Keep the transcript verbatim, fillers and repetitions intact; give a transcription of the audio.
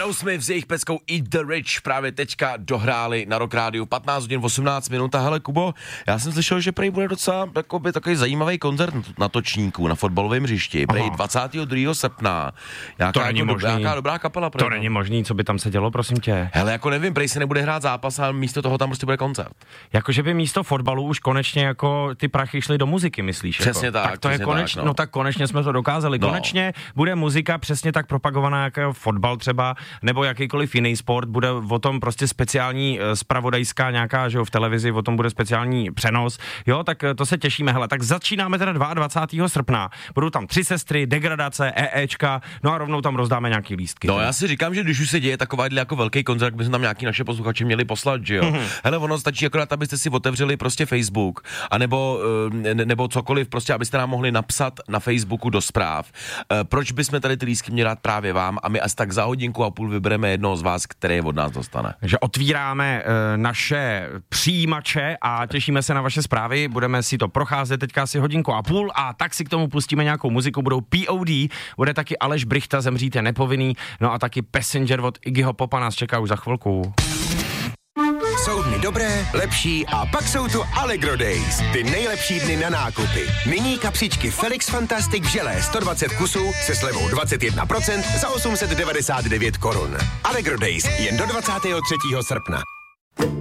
Aerosmith s jejich peckou Eat the Rich právě teďka dohráli na Rock Rádiu patnáct hodin osmnáct minut. A hele, Kubo, já jsem slyšel, že prej bude docela jakoby, takový zajímavý koncert na Točníku, na fotbalovém hřišti. Prej Aha. dvacátého druhého srpna. Jaká, to není jako, možný. Jaká dobrá kapela. Prej, to není možný, co by tam se dělo, prosím tě. Hele, jako nevím, prej se nebude hrát zápas, ale místo toho tam prostě bude koncert. Jakože by místo fotbalu už konečně jako ty prachy šly do muziky, myslíš? Přesně jako? tak. Tak to je konečně, tak, no. no tak konečně jsme to dokázali. No. Konečně bude muzika přesně tak propagovaná jako fotbal třeba, nebo jakýkoliv jiný sport, bude o tom prostě speciální zpravodajská nějaká, že jo, v televizi, o tom bude speciální přenos. Jo, tak to se těšíme. Hele, tak začínáme teda dvacátého druhého srpna. Budou tam tři sestry, degradace, EEčka, no a rovnou tam rozdáme nějaký lístky. No, já si říkám, že když už se děje takovýhle jako velký koncert, by se tam nějaký naše posluchači měli poslat, že jo. Mm-hmm. Hele, ono stačí akorát, abyste si otevřeli prostě Facebook, anebo ne, nebo cokoliv, prostě abyste nám mohli napsat na Facebooku do zpráv. Proč bychom tady ty lístky měli dát právě vám a my asi tak za hodinku a půl vybereme jednoho z vás, který od nás dostane. Takže otvíráme e, naše přijímače a těšíme se na vaše zprávy, budeme si to procházet teďka asi hodinku a půl a tak si k tomu pustíme nějakou muziku, budou P O D, bude taky Aleš Brichta, Zemřít je nepovinný, no a taky Passenger od Iggyho Popa nás čeká už za chvilku. Jsou dny dobré, lepší a pak jsou tu Allegro Days. Ty nejlepší dny na nákupy. Nyní kapsičky Felix Fantastic v želé sto dvacet kusů se slevou dvacet jedna procent za osm set devadesát devět korun. Allegro Days jen do dvacátého třetího srpna.